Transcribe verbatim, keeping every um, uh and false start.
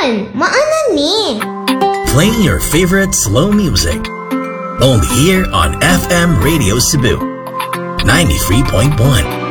yun? Maanan ni. Playing your favorite slow music. Only here on F M Radio Cebu ninety-three point one.